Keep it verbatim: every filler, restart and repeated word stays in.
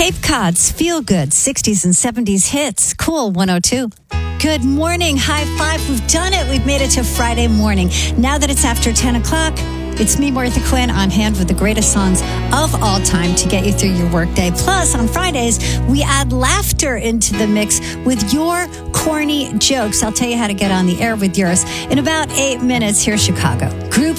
Cape Cod's Feel Good sixties and seventies hits. Cool one oh two. Good morning. High five. We've done it. We've made it to Friday morning. Now that it's after ten o'clock, it's me, Martha Quinn, on hand with the greatest songs of all time to get you through your workday. Plus, on Fridays, we add laughter into the mix with your corny jokes. I'll tell you how to get on the air with yours in about eight minutes. Here's Chicago. Group